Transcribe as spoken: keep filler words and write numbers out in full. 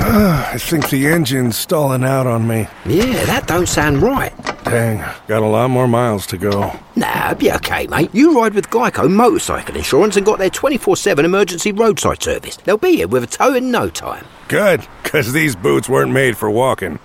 I think the engine's stalling out on me. Yeah, that don't sound right. Dang, got a lot more miles to go. Nah, be okay, mate. You ride with Geico Motorcycle Insurance and got their twenty-four seven emergency roadside service. They'll be here with a tow in no time. Good, because these boots weren't made for walking.